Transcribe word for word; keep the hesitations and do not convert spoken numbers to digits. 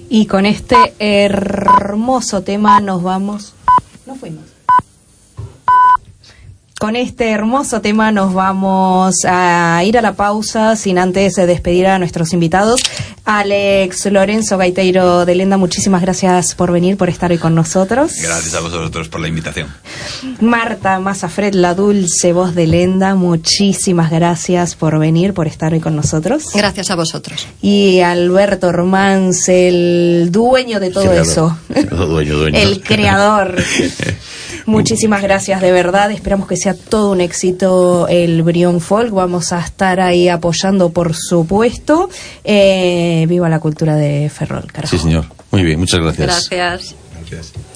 Y con este hermoso tema nos vamos. Nos fuimos. Con este hermoso tema nos vamos a ir a la pausa sin antes despedir a nuestros invitados. Alex Lorenzo, gaitero de Lenda, muchísimas gracias por venir, por estar hoy con nosotros. Gracias a vosotros por la invitación. Marta Mazafred, la dulce voz de Lenda, muchísimas gracias por venir, por estar hoy con nosotros. Gracias a vosotros. Y Alberto Romans, el dueño de todo Creador. eso. Dueño, dueño. El creador. Muchísimas gracias, de verdad. Esperamos que sea todo un éxito el Brión Folk. Vamos a estar ahí apoyando, por supuesto. Eh, viva la cultura de Ferrol, carajo. Sí, señor. Muy bien, muchas gracias. Gracias. Gracias.